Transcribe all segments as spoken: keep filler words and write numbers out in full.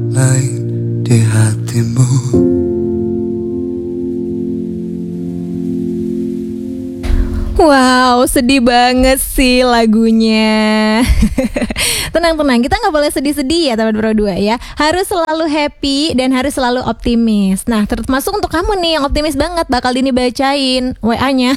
lain di hatimu. Wow, sedih banget sih lagunya. Tenang-tenang, kita gak boleh sedih-sedih ya teman Pro dua ya. Harus selalu happy dan harus selalu optimis. Nah, termasuk untuk kamu nih yang optimis banget, bakal Dini bacain W A-nya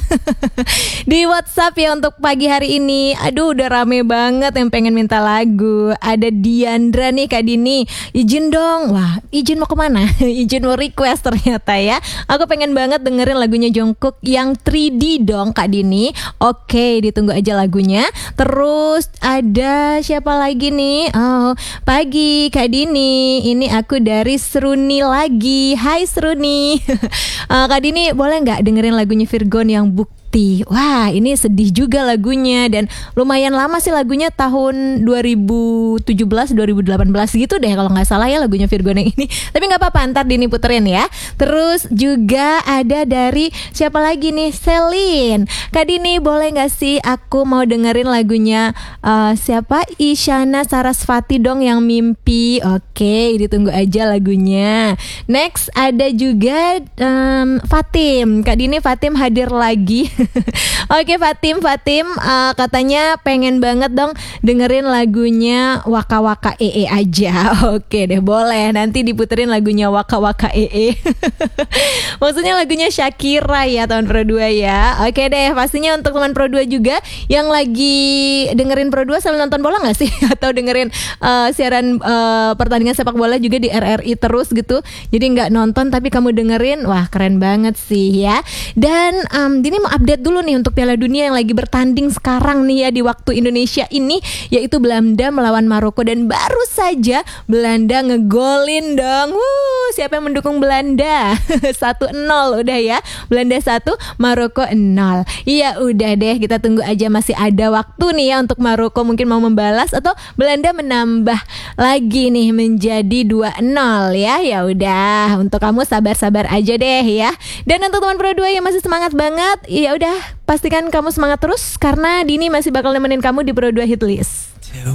di WhatsApp ya untuk pagi hari ini. Aduh, udah rame banget yang pengen minta lagu. Ada Diandra nih, Kak Dini, izin dong. Wah, izin mau kemana? Izin mau request ternyata ya. Aku pengen banget dengerin lagunya Jungkook yang tiga D dong Kak Dini. Oke, ditunggu aja lagunya. Terus ada siapa lagi nih? Oh, pagi Kak Dini. Ini aku dari Seruni lagi. Hai Seruni. uh, Kak Dini boleh nggak dengerin lagunya Virgon yang Bukti? Wah, ini sedih juga lagunya dan lumayan lama sih lagunya, tahun dua ribu tujuh belas dua ribu delapan belas gitu deh kalau nggak salah ya lagunya Virgon yang ini. Tapi nggak apa-apa, ntar Dini puterin ya. Terus juga ada dari siapa lagi nih? Selin. Kak Dini boleh nggak sih aku mau dengerin lagunya uh, siapa? Isyana Sarasvati dong yang Mimpi. Oke, ditunggu aja lagunya. Next ada juga um, Fatim. Kak Dini, Fatim hadir lagi. Oke Fatim, Fatim uh, katanya pengen banget dong dengerin lagunya Waka Waka E E aja. Oke deh, boleh. Nanti diputerin lagunya Waka Waka E E. Maksudnya lagunya Shakira ya teman Pro dua ya. Oke deh, pastinya untuk teman Pro dua juga yang lagi dengerin Pro dua sambil nonton bola gak sih? Atau dengerin uh, siaran uh, pertandingan sepak bola juga di R R I terus gitu. Jadi gak nonton tapi kamu dengerin. Wah, keren banget sih ya. Dan um, Dini mau update dulu nih untuk Piala Dunia yang lagi bertanding sekarang nih ya di waktu Indonesia ini, yaitu Belanda melawan Maroko. Dan baru saja Belanda ngegolin dong. Wuh, siapa yang mendukung Belanda? satu nol udah ya. Belanda satu, Maroko nol. Iya udah deh, kita tunggu aja, masih ada waktu nih ya untuk Maroko mungkin mau membalas atau Belanda menambah lagi nih menjadi dua nol ya. Ya udah, untuk kamu sabar-sabar aja deh ya. Dan untuk teman Pro dua yang masih semangat banget, ya udah pastikan kamu semangat terus karena Dini masih bakal nemenin kamu di Pro dua Hit List.